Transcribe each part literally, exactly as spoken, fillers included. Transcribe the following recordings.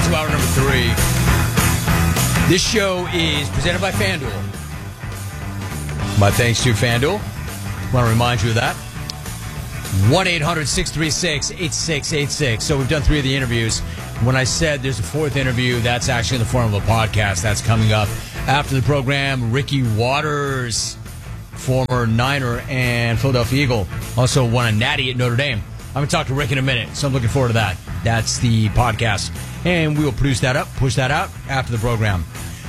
to hour number three. This show is presented by FanDuel. My thanks to FanDuel. I want to remind you of that. one eight hundred six three six eight six eight six. So we've done three of the interviews. When I said there's a fourth interview, that's actually in the form of a podcast. That's coming up after the program. Ricky Watters, former Niner and Philadelphia Eagle, also won a natty at Notre Dame. I'm going to talk to Rick in a minute, so I'm looking forward to that. That's the podcast. And we will produce that up, push that out after the program.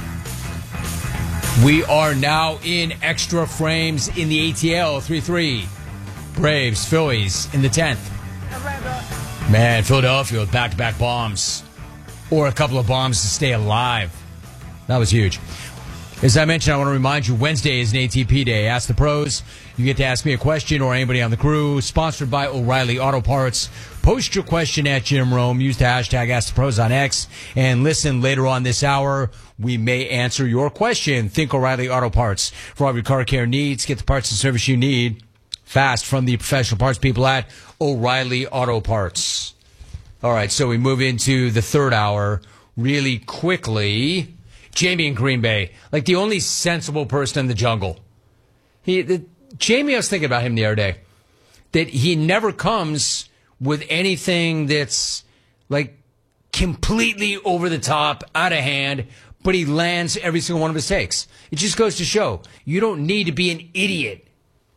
We are now in extra frames in the A T L three three. Braves, Phillies in the tenth. Man, Philadelphia with back-to-back bombs. Or a couple of bombs to stay alive. That was huge. As I mentioned, I want to remind you, Wednesday is an A T P day. Ask the pros. You get to ask me a question or anybody on the crew. Sponsored by O'Reilly Auto Parts. Post your question at Jim Rome. Use the hashtag Ask the Pros on X. And listen, later on this hour, we may answer your question. Think O'Reilly Auto Parts. For all your car care needs, get the parts and service you need fast from the professional parts people at O'Reilly Auto Parts. All right, so we move into the third hour really quickly. Jamie in Green Bay, like the only sensible person in the jungle. He, the, Jamie, I was thinking about him the other day, that he never comes with anything that's like completely over the top, out of hand, but he lands every single one of his takes. It just goes to show you don't need to be an idiot.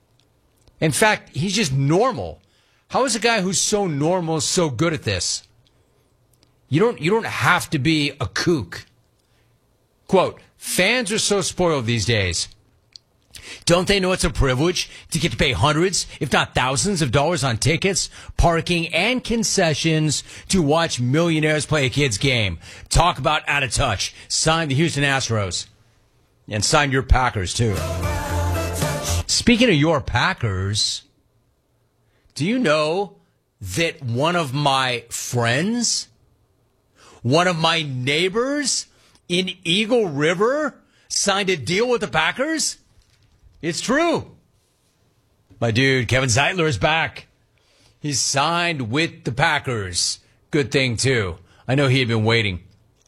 In fact, he's just normal. How is a guy who's so normal so good at this? You don't, you don't have to be a kook. Quote, fans are so spoiled these days. Don't they know it's a privilege to get to pay hundreds, if not thousands of dollars on tickets, parking, and concessions to watch millionaires play a kid's game? Talk about out of touch. Sign the Houston Astros. And sign your Packers, too. Speaking of your Packers, do you know that one of my friends, one of my neighbors in Eagle River signed a deal with the Packers? It's true. My dude, Kevin Zeitler, is back. He's signed with the Packers. Good thing, too. I know he had been waiting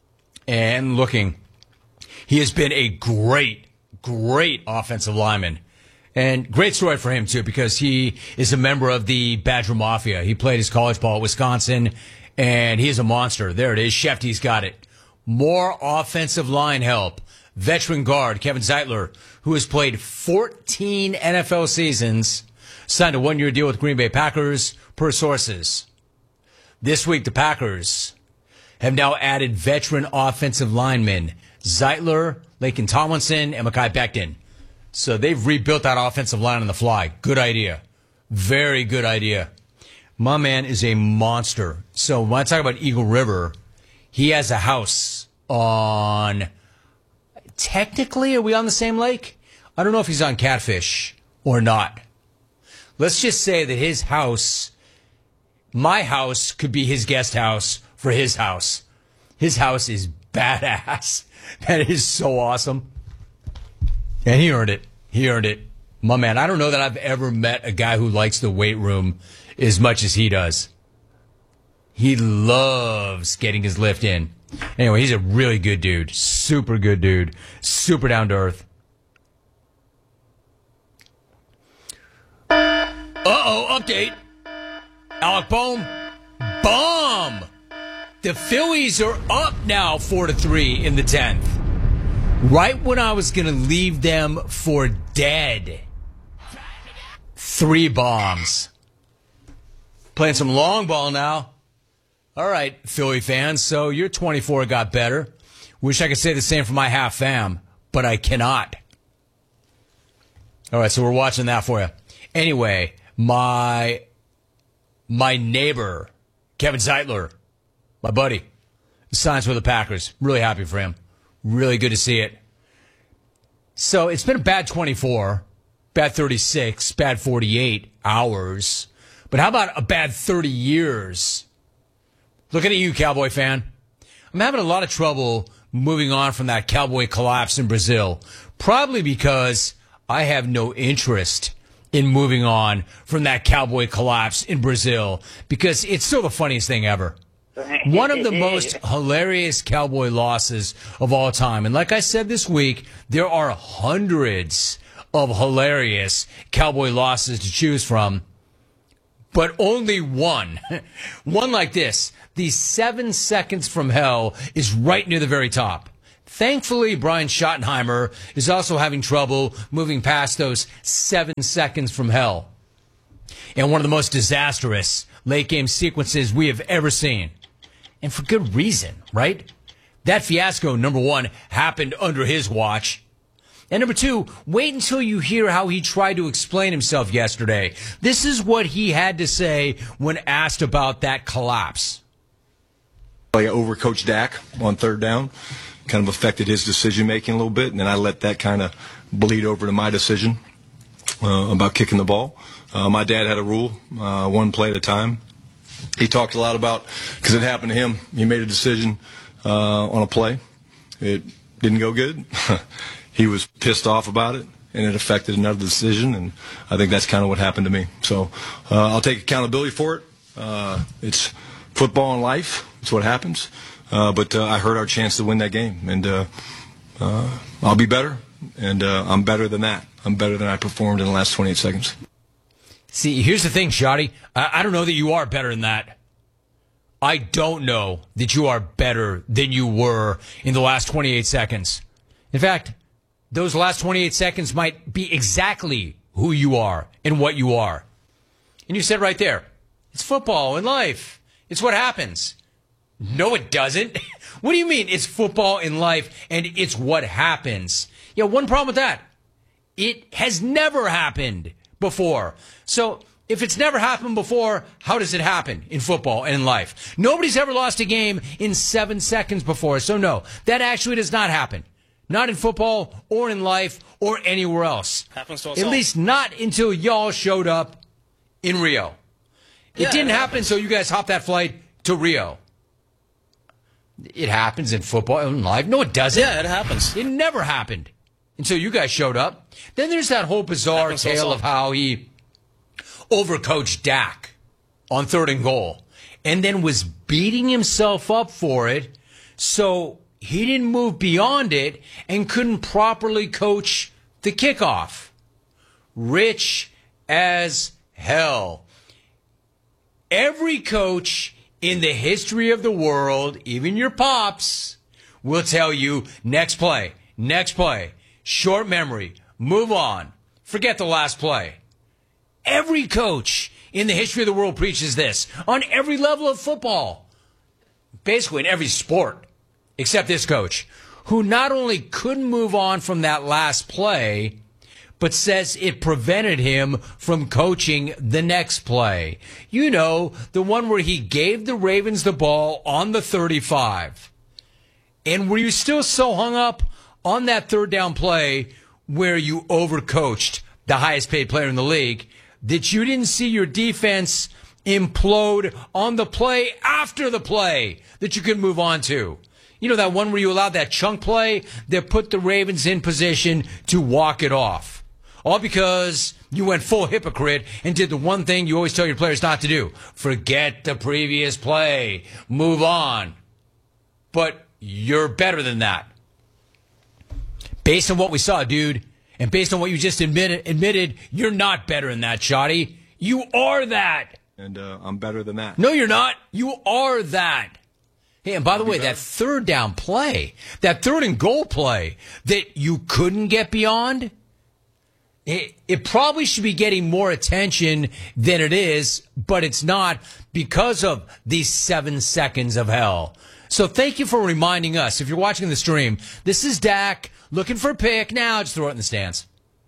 and looking. He has been a great, great offensive lineman. And great story for him, too, because he is a member of the Badger Mafia. He played his college ball at Wisconsin, and he is a monster. There it is. Shefty's got it. More offensive line help. Veteran guard Kevin Zeitler, who has played fourteen N F L seasons, signed a one-year deal with Green Bay Packers, per sources. This week, the Packers have now added veteran offensive linemen Zeitler, Laken Tomlinson, and Mekhi Becton. So they've rebuilt that offensive line on the fly. Good idea. Very good idea. My man is a monster. So when I talk about Eagle River, he has a house on, technically, are we on the same lake? I don't know if he's on Catfish or not. Let's just say that his house, my house, could be his guest house for his house. His house is badass. That is so awesome. And he earned it. He earned it. My man, I don't know that I've ever met a guy who likes the weight room as much as he does. He loves getting his lift in. Anyway, he's a really good dude. Super good dude. Super down to earth. Uh-oh, update. Alec Bohm, bomb. The Phillies are up now four to three in the tenth. Right when I was going to leave them for dead. Three bombs. Playing some long ball now. All right, Philly fans, so your twenty-four got better. Wish I could say the same for my half fam, but I cannot. All right, so we're watching that for you. Anyway, my my neighbor, Kevin Zeitler, my buddy, signs with the Packers. Really happy for him. Really good to see it. So it's been a bad twenty-four, bad thirty-six, bad forty-eight hours. But how about a bad thirty years? Looking at you, Cowboy fan. I'm having a lot of trouble moving on from that Cowboy collapse in Brazil. Probably because I have no interest in moving on from that Cowboy collapse in Brazil. Because it's still the funniest thing ever. One of the most hilarious Cowboy losses of all time. And like I said this week, there are hundreds of hilarious Cowboy losses to choose from, but only one. One like this. The seven seconds from hell is right near the very top. Thankfully, Brian Schottenheimer is also having trouble moving past those seven seconds from hell. And one of the most disastrous late-game sequences we have ever seen. And for good reason, right? That fiasco, number one, happened under his watch. And number two, wait until you hear how he tried to explain himself yesterday. This is what he had to say when asked about that collapse. I overcoached Dak on third down, kind of affected his decision-making a little bit, and then I let that kind of bleed over to my decision uh, about kicking the ball. Uh, my dad had a rule, uh, one play at a time. He talked a lot about, because it happened to him, he made a decision uh, on a play. It didn't go good. He was pissed off about it, and it affected another decision, and I think that's kind of what happened to me. So uh, I'll take accountability for it. Uh, it's football and life. It's what happens. Uh, but uh, I hurt our chance to win that game, and uh, uh, I'll be better, and uh, I'm better than that. I'm better than I performed in the last twenty-eight seconds. See, here's the thing, Shotty. I, I don't know that you are better than that. I don't know that you are better than you were in the last twenty-eight seconds. In fact, those last twenty-eight seconds might be exactly who you are and what you are. And you said right there, it's football and life. It's what happens. No, it doesn't. What do you mean it's football in life and it's what happens? Yeah, one problem with that. It has never happened before. So if it's never happened before, how does it happen in football and in life? Nobody's ever lost a game in seven seconds before. So no, that actually does not happen. Not in football or in life or anywhere else. Happens to us At all. least not until y'all showed up in Rio. It yeah, didn't it happen until you guys hopped that flight to Rio. It happens in football and life. No, it doesn't. Yeah, it happens. It never happened until you guys showed up. Then there's that whole bizarre tale of how he overcoached Dak on third and goal and then was beating himself up for it, so he didn't move beyond it and couldn't properly coach the kickoff. Rich as hell. Every coach in the history of the world, even your pops, will tell you next play, next play, short memory, move on, forget the last play. Every coach in the history of the world preaches this on every level of football, basically in every sport, except this coach, who not only couldn't move on from that last play, but says it prevented him from coaching the next play. You know, the one where he gave the Ravens the ball on the thirty-five. And were you still so hung up on that third down play where you overcoached the highest paid player in the league that you didn't see your defense implode on the play after the play that you could move on to? You know, that one where you allowed that chunk play that put the Ravens in position to walk it off. All because you went full hypocrite and did the one thing you always tell your players not to do. Forget the previous play. Move on. But you're better than that. Based on what we saw, dude, and based on what you just admitted, admitted you're not better than that, Shotty. You are that. And uh, I'm better than that. No, you're not. You are that. Hey, and by the way, that third down play, that third and goal play that you couldn't get beyond, It, it probably should be getting more attention than it is, but it's not because of these seven seconds of hell. So thank you for reminding us. If you're watching the stream, this is Dak looking for a pick. Now just throw it in the stands.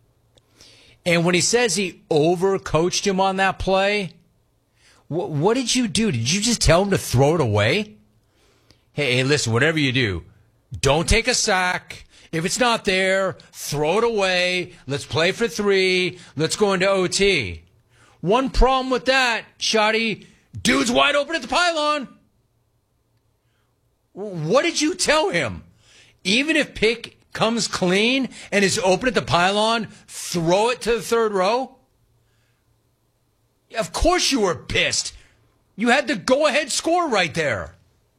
And when he says he overcoached him on that play, wh- what did you do? Did you just tell him to throw it away? Hey, hey, listen, whatever you do, don't take a sack. If it's not there, throw it away. Let's play for three. Let's go into O T. One problem with that, Shotty, dude's wide open at the pylon. What did you tell him? Even if pick comes clean and is open at the pylon, throw it to the third row? Of course you were pissed. You had the go-ahead score right there.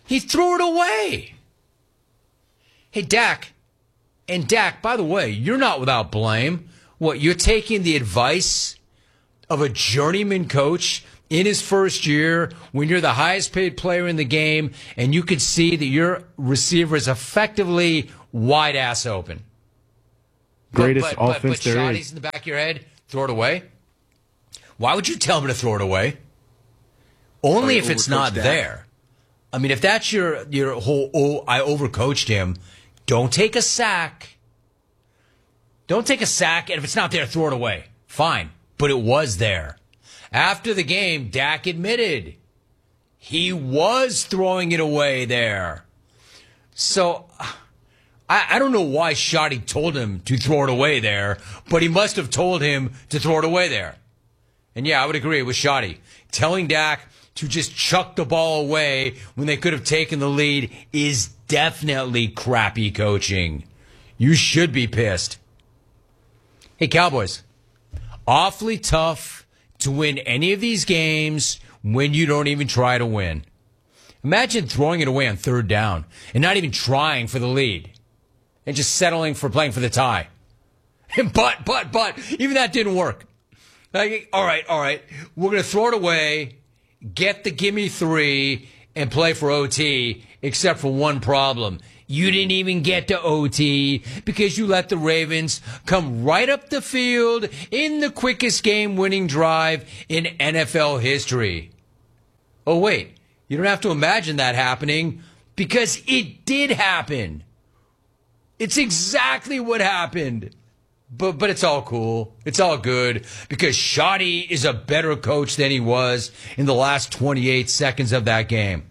He threw it away. Hey, Dak. And Dak, by the way, you're not without blame. What, you're taking the advice of a journeyman coach in his first year when you're the highest paid player in the game and you could see that your receiver is effectively wide ass open. Greatest but, but, offense but, but there Shoddy's is. in the back of your head, throw it away. Why would you tell him to throw it away? Only if it's not Dak. there. I mean, if that's your your whole, oh, I overcoached him, don't take a sack. Don't take a sack, and if it's not there, throw it away. Fine. But it was there. After the game, Dak admitted he was throwing it away there. So I, I don't know why Shoddy told him to throw it away there, but he must have told him to throw it away there. And yeah, I would agree with Shoddy. Telling Dak to just chuck the ball away when they could have taken the lead is definitely crappy coaching. You should be pissed. Hey, Cowboys, awfully tough to win any of these games when you don't even try to win. Imagine throwing it away on third down and not even trying for the lead and just settling for playing for the tie. But, but, but, even that didn't work. Like, all right, all right, we're going to throw it away, get the gimme three, and play for O T, except for one problem. You didn't even get to O T because you let the Ravens come right up the field in the quickest game-winning drive in N F L history. Oh, wait, you don't have to imagine that happening because it did happen. It's exactly what happened. But but it's all cool. It's all good because Shoddy is a better coach than he was in the last twenty-eight seconds of that game.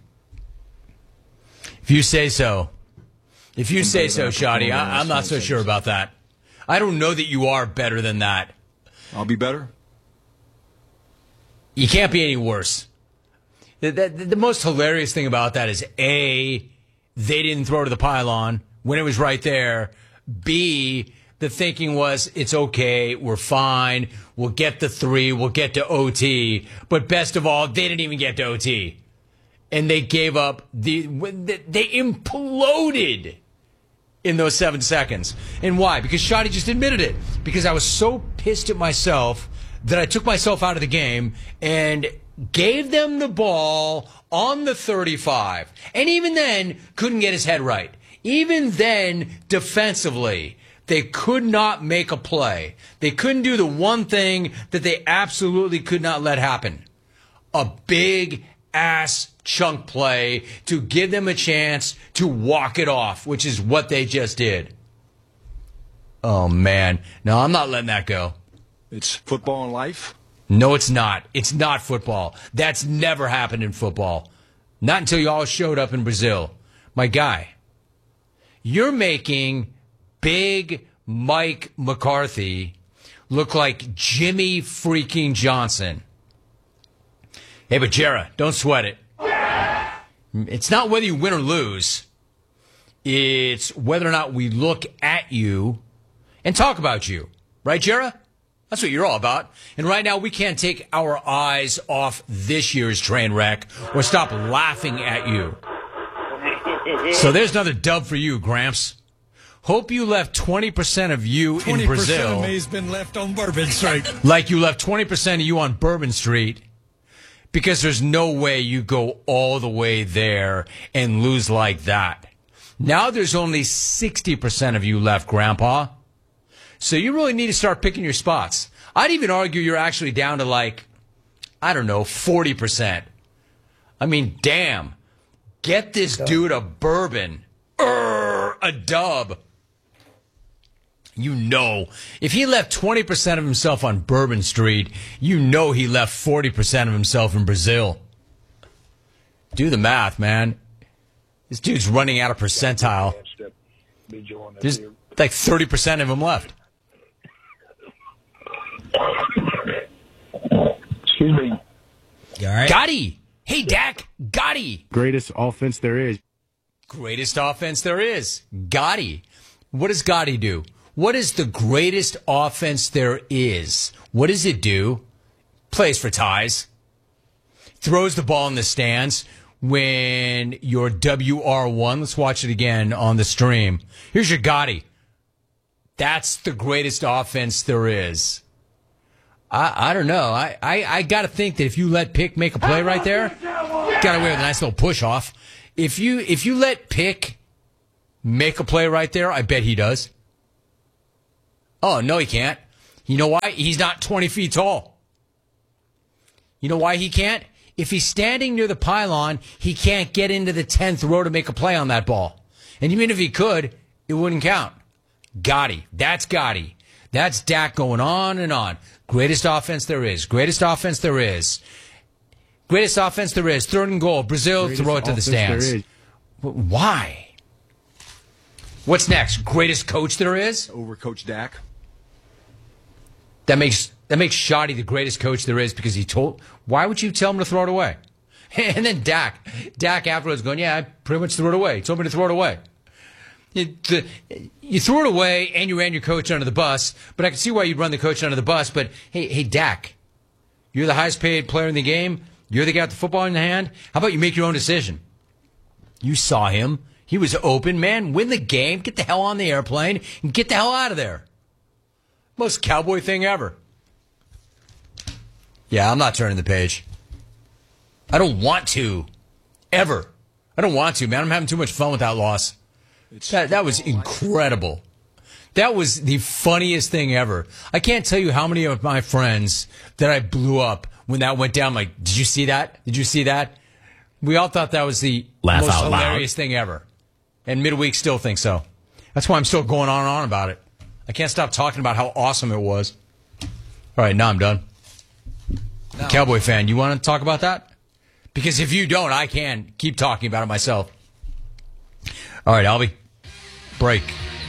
If you say so. If you say so, Shoddy, I, I'm not so sure about that. I don't know that you are better than that. I'll be better. You can't be any worse. The, the, the most hilarious thing about that is, A, they didn't throw to the pylon when it was right there. B, the thinking was, it's okay, we're fine, we'll get the three, we'll get to O T. But best of all, they didn't even get to O T. And they gave up, the they imploded in those seven seconds. And why? Because Shoddy just admitted it. Because I was so pissed at myself that I took myself out of the game and gave them the ball on the thirty-five. And even then, couldn't get his head right. Even then, defensively, they could not make a play. They couldn't do the one thing that they absolutely could not let happen. A big ass chunk play to give them a chance to walk it off, which is what they just did. Oh, man. No, I'm not letting that go. It's football and life. No, it's not. It's not football. That's never happened in football. Not until you all showed up in Brazil. My guy, you're making Big Mike McCarthy look like Jimmy freaking Johnson. Hey, but Jarrah, don't sweat it. It's not whether you win or lose. It's whether or not we look at you and talk about you. Right, Jarrah? That's what you're all about. And right now, we can't take our eyes off this year's train wreck or stop laughing at you. So there's another dub for you, Gramps. Hope you left twenty percent of you in Brazil. twenty percent of me's been left on Bourbon Street. Like you left twenty percent of you on Bourbon Street. Because there's no way you go all the way there and lose like that. Now there's only sixty percent of you left, Grandpa. So you really need to start picking your spots. I'd even argue you're actually down to like, I don't know, forty percent. I mean, damn. Get this dude a bourbon. Urgh, a dub. You know, if he left twenty percent of himself on Bourbon Street, you know he left forty percent of himself in Brazil. Do the math, man. This dude's running out of percentile. There's like thirty percent of him left. Excuse me. You all right? Gotti. Hey, Dak. Gotti. Greatest offense there is. Greatest offense there is. Gotti. What does Gotti do? What is the greatest offense there is? What does it do? Plays for ties. Throws the ball in the stands. when your W R one, let's watch it again on the stream. Here's your Gotti. That's the greatest offense there is. I, I don't know. I, I, I got to think that if you let Pick make a play right there, got away with a nice little push off. If you if you let Pick make a play right there, I bet he does. Oh, no, he can't. You know why? He's not twenty feet tall. You know why he can't? If he's standing near the pylon, he can't get into the tenth row to make a play on that ball. And even if he could, it wouldn't count. Gotti. That's Gotti. That's Dak going on and on. Greatest offense there is. Greatest offense there is. Greatest offense there is. Third and goal. Brazil, Greatest throw it to the stands. Why? What's next? Greatest coach there is? Over Coach Dak. That makes that makes Shoddy the greatest coach there is because he told. Why would you tell him to throw it away? And then Dak, Dak afterwards going, yeah, I pretty much threw it away. He told me to throw it away. You, the, you threw it away and you ran your coach under the bus. But I can see why you'd run the coach under the bus. But hey, hey, Dak, you're the highest paid player in the game. You're the guy with the football in the hand. How about you make your own decision? You saw him. He was open, man. Win the game. Get the hell on the airplane and get the hell out of there. Most cowboy thing ever. Yeah, I'm not turning the page. I don't want to. Ever. I don't want to, man. I'm having too much fun with that loss. That, that was incredible. That was the funniest thing ever. I can't tell you how many of my friends that I blew up when that went down. Like, did you see that? Did you see that? We all thought that was the Laugh most out hilarious loud. thing ever. And midweek still thinks so. That's why I'm still going on and on about it. I can't stop talking about how awesome it was. All right, now I'm done. No. Cowboy fan, you want to talk about that? Because if you don't, I can keep talking about it myself. All right, Albie. Break.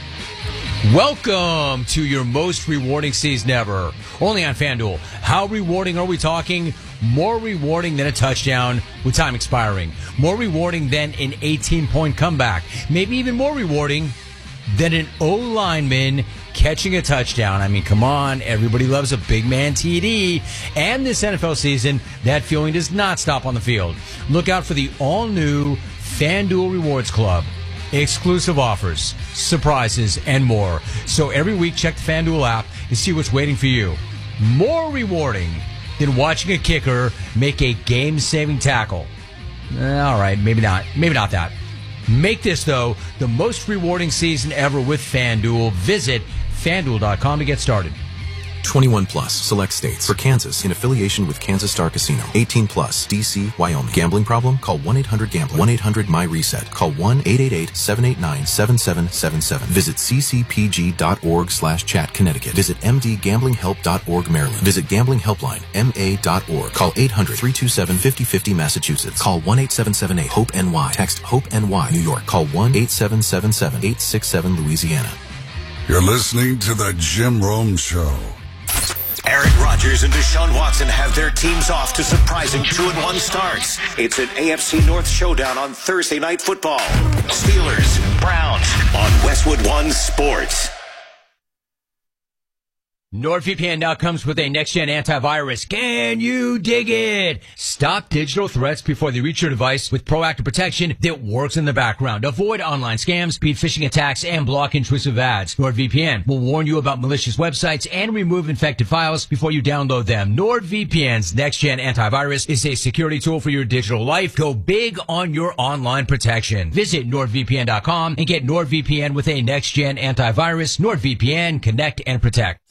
Welcome to your most rewarding season ever. Only on FanDuel. How rewarding are we talking? More rewarding than a touchdown with time expiring. More rewarding than an eighteen-point comeback. Maybe even more rewarding than an O-lineman catching a touchdown. I mean, come on. Everybody loves a big man T D. And this N F L season, that feeling does not stop on the field. Look out for the all-new FanDuel Rewards Club. Exclusive offers, surprises, and more. So every week, check the FanDuel app and see what's waiting for you. More rewarding than watching a kicker make a game-saving tackle. All right, maybe not. Maybe not that. Make this, though, the most rewarding season ever with FanDuel. Visit FanDuel dot com to get started. twenty-one plus, select states. For Kansas, in affiliation with Kansas Star Casino. eighteen plus, D C, Wyoming. Gambling problem? Call one eight hundred gambler. one eight hundred my reset. Call one eight eight eight, seven eight nine, seven seven seven seven. Visit c c p g dot org slash chat Connecticut. Visit m d gambling help dot org Maryland. Visit Gambling Helpline, m a dot org. Call eight hundred, three two seven, five oh five oh Massachusetts. Call one eight seven seven eight, hope N Y. Text HOPE-NY, New York. Call one eight seven seven seven, eight six seven Louisiana. You're listening to The Jim Rome Show. Aaron Rodgers and Deshaun Watson have their teams off to surprising two and one starts. It's an A F C North showdown on Thursday Night Football. Steelers, Browns on Westwood One Sports. NordVPN now comes with a next-gen antivirus. Can you dig it? Stop digital threats before they reach your device with proactive protection that works in the background. Avoid online scams, beat phishing attacks, and block intrusive ads. NordVPN will warn you about malicious websites and remove infected files before you download them. NordVPN's next-gen antivirus is a security tool for your digital life. Go big on your online protection. Visit nord V P N dot com and get NordVPN with a next-gen antivirus. NordVPN, connect and protect.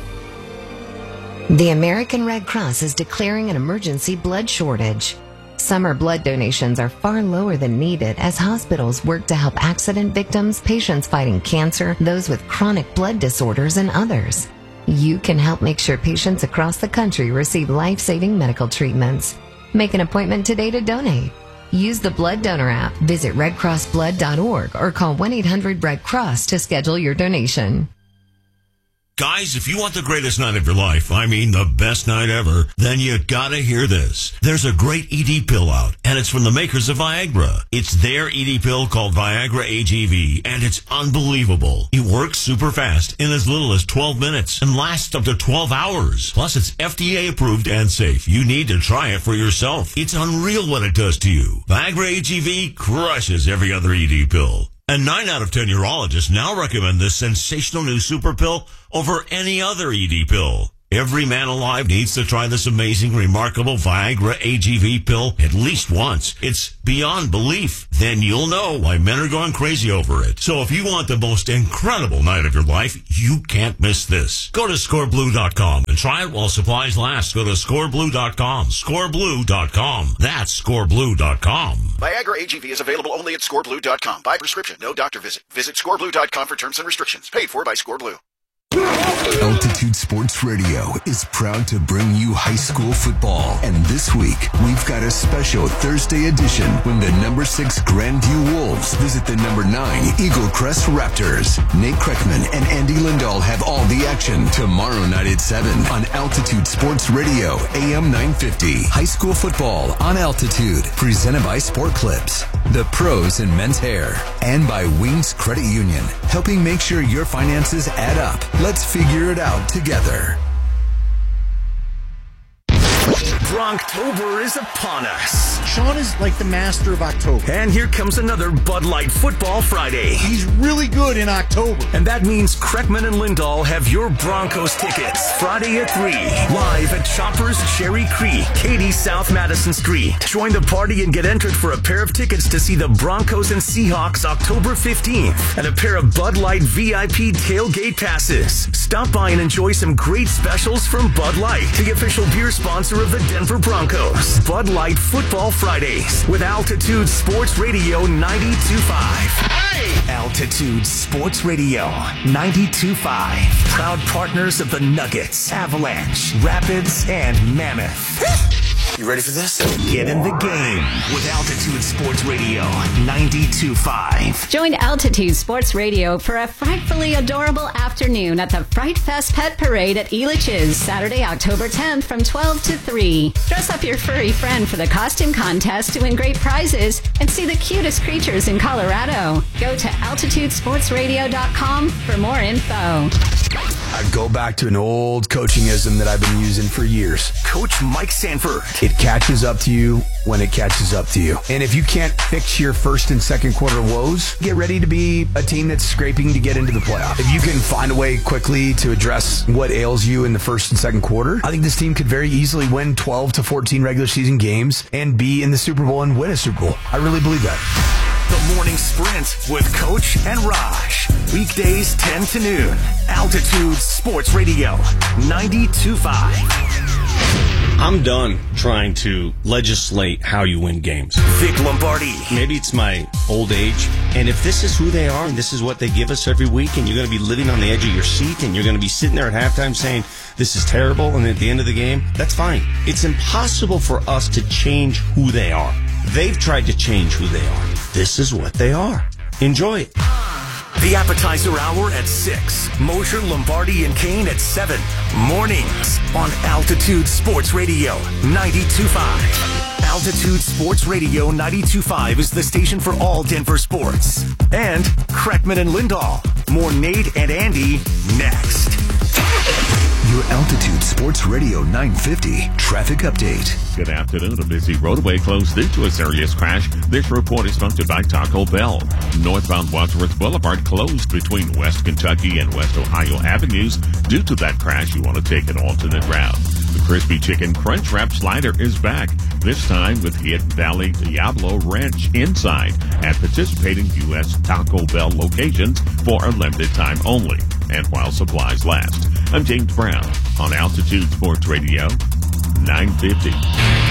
The American Red Cross is declaring an emergency blood shortage. Summer blood donations are far lower than needed as hospitals work to help accident victims, patients fighting cancer, those with chronic blood disorders, and others. You can help make sure patients across the country receive life-saving medical treatments. Make an appointment today to donate. Use the Blood Donor app, visit red cross blood dot org, or call one eight hundred red cross to schedule your donation. Guys, if you want the greatest night of your life, I mean the best night ever, then you gotta hear this. There's a great E D pill out, and it's from the makers of Viagra. It's their E D pill called Viagra A G V, and it's unbelievable. It works super fast in as little as twelve minutes and lasts up to twelve hours. Plus, it's F D A approved and safe. You need to try it for yourself. It's unreal what it does to you. Viagra A G V crushes every other E D pill. And nine out of ten urologists now recommend this sensational new super pill over any other E D pill. Every man alive needs to try this amazing, remarkable Viagra A G V pill at least once. It's beyond belief. Then you'll know why men are going crazy over it. So if you want the most incredible night of your life, you can't miss this. Go to score blue dot com and try it while supplies last. Go to score blue dot com. score blue dot com. That's score blue dot com. Viagra A G V is available only at score blue dot com. By prescription, no doctor visit. Visit score blue dot com for terms and restrictions. Paid for by ScoreBlue. Altitude Sports Radio is proud to bring you high school football. And this week, we've got a special Thursday edition when the number six Grandview Wolves visit the number nine Eagle Crest Raptors. Nate Kreckman and Andy Lindahl have all the action tomorrow night at seven on Altitude Sports Radio, A M nine fifty. High school football on Altitude, presented by Sport Clips, the pros in men's hair, and by Wings Credit Union, helping make sure your finances add up. Let's figure it out together. Bronctober is upon us. Sean is like the master of October. And here comes another Bud Light Football Friday. He's really good in October. And that means Kreckman and Lindahl have your Broncos tickets Friday at three. Live at Choppers Cherry Creek, Katy, South Madison Street. Join the party and get entered for a pair of tickets to see the Broncos and Seahawks October fifteenth. And a pair of Bud Light V I P tailgate passes. Stop by and enjoy some great specials from Bud Light, the official beer sponsor of the Denver Broncos. Bud Light Football Fridays with Altitude Sports Radio ninety-two point five. Hey! Altitude Sports Radio ninety-two point five. Proud partners of the Nuggets, Avalanche, Rapids, and Mammoth. You ready for this? Get in the game with Altitude Sports Radio ninety-two point five. Join Altitude Sports Radio for a frightfully adorable afternoon at the Fright Fest Pet Parade at Elitch's, Saturday, October tenth from twelve to three. Dress up your furry friend for the costume contest to win great prizes and see the cutest creatures in Colorado. Go to altitude sports radio dot com for more info. I go back to an old coachingism that I've been using for years. Coach Mike Sanford. It catches up to you when it catches up to you. And if you can't fix your first and second quarter woes, get ready to be a team that's scraping to get into the playoff. If you can find a way quickly to address what ails you in the first and second quarter, I think this team could very easily win twelve to fourteen regular season games and be in the Super Bowl and win a Super Bowl. I really believe that. The Morning Sprint with Coach and Raj. Weekdays ten to noon. Altitude Sports Radio ninety-two point five. I'm done trying to legislate how you win games. Vic Lombardi. Maybe it's my old age. And if this is who they are and this is what they give us every week and you're going to be living on the edge of your seat and you're going to be sitting there at halftime saying, this is terrible, and at the end of the game, that's fine. It's impossible for us to change who they are. They've tried to change who they are. This is what they are. Enjoy it. The Appetizer Hour at six. Mosher, Lombardi, and Kane at seven. Mornings on Altitude Sports Radio ninety-two point five. Altitude Sports Radio ninety-two point five is the station for all Denver sports. And Kreckman and Lindahl. More Nate and Andy next. Your Altitude Sports Radio nine fifty traffic update. Good afternoon. A busy roadway closed due to a serious crash. This report is sponsored by Taco Bell. Northbound Wadsworth Boulevard closed between West Kentucky and West Ohio Avenues. Due to that crash, you want to take an alternate route. The Crispy Chicken Crunch Wrap Slider is back, this time with Hidden Valley Diablo Ranch inside at participating U S Taco Bell locations for a limited time only, and while supplies last. I'm James Brown on Altitude Sports Radio nine fifty.